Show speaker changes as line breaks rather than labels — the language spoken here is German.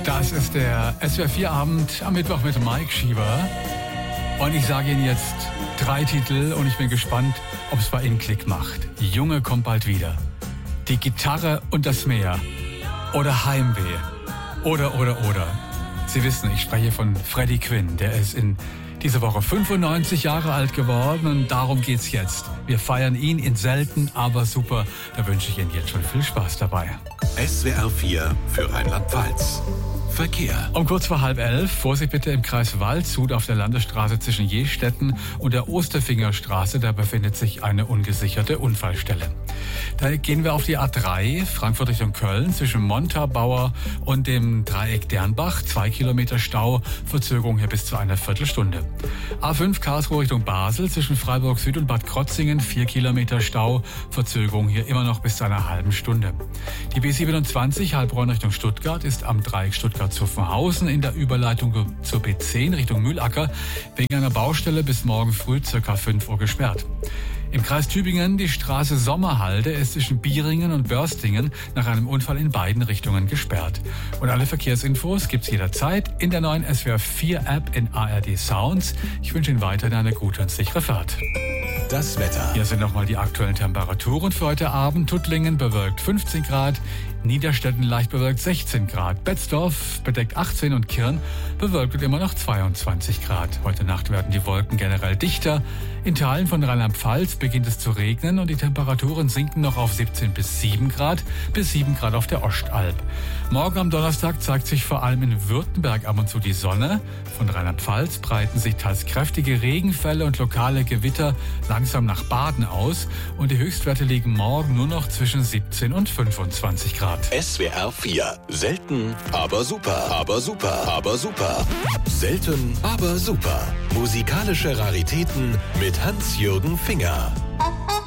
Das ist der SWR4-Abend am Mittwoch mit Mike Schieber. Und ich sage Ihnen jetzt 3 Titel und ich bin gespannt, ob es bei Ihnen Klick macht. Junge kommt bald wieder. Die Gitarre und das Meer. Oder Heimweh. Oder. Sie wissen, ich spreche von Freddie Quinn. Der ist in dieser Woche 95 Jahre alt geworden und darum geht's jetzt. Wir feiern ihn in selten, aber super. Da wünsche ich Ihnen jetzt schon viel Spaß dabei.
SWR4 für Rheinland-Pfalz. Verkehr.
Um kurz vor 10:30, Vorsicht bitte im Kreis Waldshut auf der Landesstraße zwischen Jestetten und der Osterfingerstraße. Da befindet sich eine ungesicherte Unfallstelle. Da gehen wir auf die A3, Frankfurt Richtung Köln, zwischen Montabaur und dem Dreieck Dernbach. 2 Kilometer Stau, Verzögerung hier bis zu einer Viertelstunde. A5 Karlsruhe Richtung Basel, zwischen Freiburg Süd und Bad Krotzingen. 4 Kilometer Stau, Verzögerung hier immer noch bis zu einer halben Stunde. Die B27 Heilbronn Richtung Stuttgart ist am Dreieck Stuttgart-Zuffenhausen in der Überleitung zur B10 Richtung Mühlacker wegen einer Baustelle bis morgen früh ca. 5 Uhr gesperrt. Im Kreis Tübingen die Straße Sommerhalde ist zwischen Bieringen und Börstingen nach einem Unfall in beiden Richtungen gesperrt. Und alle Verkehrsinfos gibt's jederzeit in der neuen SWR4-App in ARD Sounds. Ich wünsche Ihnen weiterhin eine gute und sichere Fahrt.
Das Wetter.
Hier sind nochmal die aktuellen Temperaturen für heute Abend. Tuttlingen bewölkt 15 Grad, Niederstetten leicht bewölkt 16 Grad, Betzdorf bedeckt 18 und Kirn bewölkt und immer noch 22 Grad. Heute Nacht werden die Wolken generell dichter. In Teilen von Rheinland-Pfalz beginnt es zu regnen und die Temperaturen sinken noch auf 17 bis 7 Grad auf der Ostalb. Morgen am Donnerstag zeigt sich vor allem in Württemberg ab und zu die Sonne. Von Rheinland-Pfalz breiten sich teils kräftige Regenfälle und lokale Gewitter langsam nach Baden aus und die Höchstwerte liegen morgen nur noch zwischen 17 und 25 Grad.
SWR4. Selten, aber super. Aber super. Selten, aber super. Musikalische Raritäten mit Hans-Jürgen Finger.